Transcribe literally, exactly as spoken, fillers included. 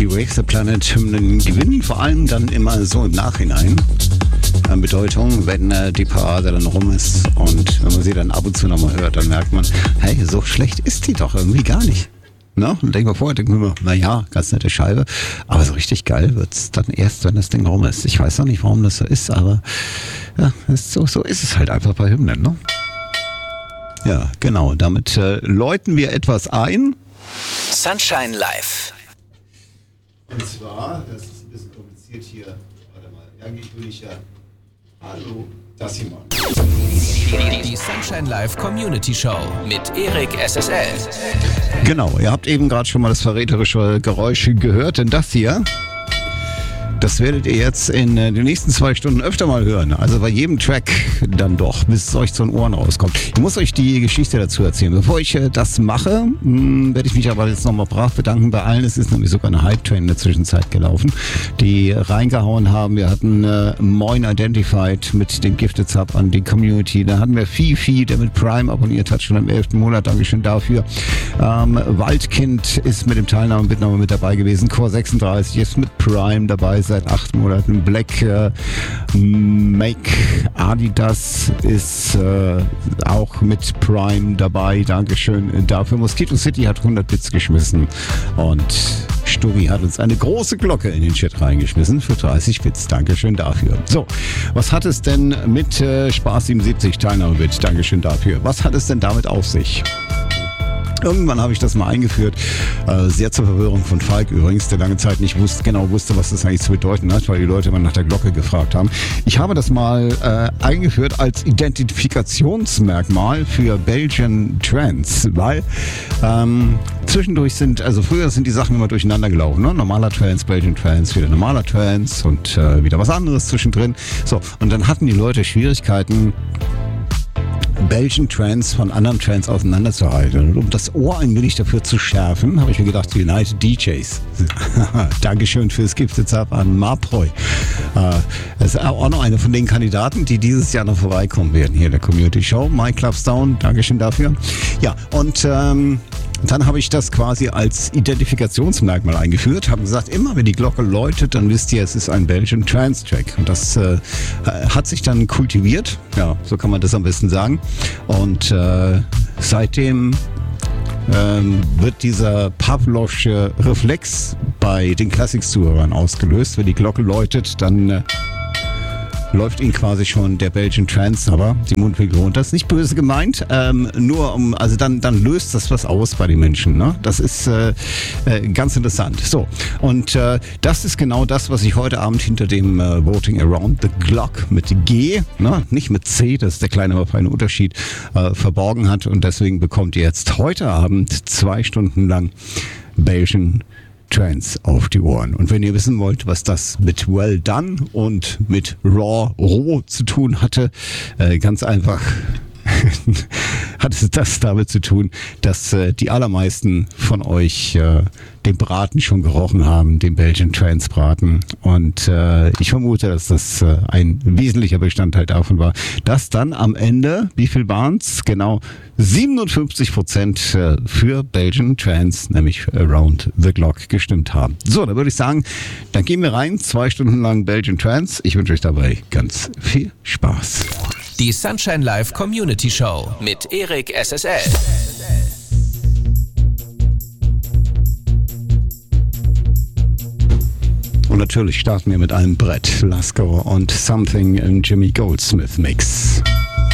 die Wake the Planet Hymnen gewinnen vor allem dann immer so im Nachhinein an Bedeutung, wenn äh, die Parade dann rum ist und wenn man sie dann ab und zu nochmal hört, dann merkt man, hey, so schlecht ist die doch irgendwie gar nicht. Ne? Und denken wir vorher, denken wir, naja, ganz nette Scheibe, aber so richtig geil wird's dann erst, wenn das Ding rum ist. Ich weiß noch nicht, warum das so ist, aber ja, ist so, so ist es halt einfach bei Hymnen, ne? Ja, genau, damit äh, läuten wir etwas ein. Sunshine Live. Und zwar, das ist ein bisschen kompliziert hier, warte mal, eigentlich will ich ja, hallo, das hier mal. Die, die Sunshine Live Community Show mit Erik S S L. Genau, ihr habt eben gerade schon mal das verräterische Geräusch gehört, denn das hier, das werdet ihr jetzt in den nächsten zwei Stunden öfter mal hören. Also bei jedem Track dann doch, bis es euch zu den Ohren rauskommt. Ich muss euch die Geschichte dazu erzählen. Bevor ich das mache, mh, werde ich mich aber jetzt nochmal brav bedanken bei allen. Es ist nämlich sogar eine Hype-Train in der Zwischenzeit gelaufen, die reingehauen haben. Wir hatten äh, Moin Identified mit dem Gifted Sub an die Community. Da hatten wir Fifi, der mit Prime abonniert hat, schon im elften Monat. Dankeschön dafür. Ähm, Waldkind ist mit dem Teilnahmebit nochmal mit dabei gewesen. Core sechsunddreißig ist mit Prime dabei seit acht Monaten. Black äh, Make Adidas ist äh, auch mit Prime dabei. Dankeschön dafür. Mosquito City hat hundert Bits geschmissen und Sturi hat uns eine große Glocke in den Chat reingeschmissen für dreißig Bits. Dankeschön dafür. So, was hat es denn mit äh, Spaß siebenundsiebzig Teilnahmebit? Dankeschön dafür. Was hat es denn damit auf sich? Irgendwann habe ich das mal eingeführt, äh, sehr zur Verwirrung von Falk übrigens, der lange Zeit nicht wusste, genau wusste, was das eigentlich zu bedeuten hat, weil die Leute immer nach der Glocke gefragt haben. Ich habe das mal äh, eingeführt als Identifikationsmerkmal für Belgian Trance, weil ähm, zwischendurch sind, also früher sind die Sachen immer durcheinander gelaufen, ne? Normaler Trance, Belgian Trance, wieder normaler Trance und äh, wieder was anderes zwischendrin. So, und dann hatten die Leute Schwierigkeiten, Belgian Trance von anderen Trance auseinanderzuhalten. Und um das Ohr ein wenig dafür zu schärfen, habe ich mir gedacht, United D Js. Dankeschön fürs Gifted Sub an Marproy. Das ist auch noch eine von den Kandidaten, die dieses Jahr noch vorbeikommen werden hier in der Community Show. Mike Clubsdown, Dankeschön dafür. Ja, und ähm, dann habe ich das quasi als Identifikationsmerkmal eingeführt, habe gesagt, immer wenn die Glocke läutet, dann wisst ihr, es ist ein Belgian Trance Track. Und das äh, hat sich dann kultiviert, ja, so kann man das am besten sagen. Und äh, seitdem ähm, wird dieser Pavlovsche Reflex bei den Classics-Zuhörern ausgelöst. Wenn die Glocke läutet, dann äh, läuft ihnen quasi schon der Belgian Trance, aber die Mundwinkel runter. Das ist nicht böse gemeint, ähm, nur um, also dann, dann löst das was aus bei den Menschen, ne? Das ist äh, äh, ganz interessant. So, und äh, das ist genau das, was ich heute Abend hinter dem äh, Voting Around the Clock mit G, ne? Nicht mit C, das ist der kleine, aber feine Unterschied, äh, verborgen hat, und deswegen bekommt ihr jetzt heute Abend zwei Stunden lang Belgian Trance auf die Ohren. Und wenn ihr wissen wollt, was das mit Well Done und mit Raw Roh zu tun hatte, äh, ganz einfach hat es das damit zu tun, dass äh, die allermeisten von euch äh, den Braten schon gerochen haben, den Belgian Trance Braten. Und äh, ich vermute, dass das äh, ein wesentlicher Bestandteil davon war, dass dann am Ende, wie viel waren es? Genau siebenundfünfzig Prozent äh, für Belgian Trance, nämlich Around the Clock, gestimmt haben. So, da würde ich sagen, dann gehen wir rein, zwei Stunden lang Belgian Trance. Ich wünsche euch dabei ganz viel Spaß. Die Sunshine Live Community Show mit Erik S S L. Und natürlich starten wir mit einem Brett, Lasko und Something im Jimmy Goldsmith Mix.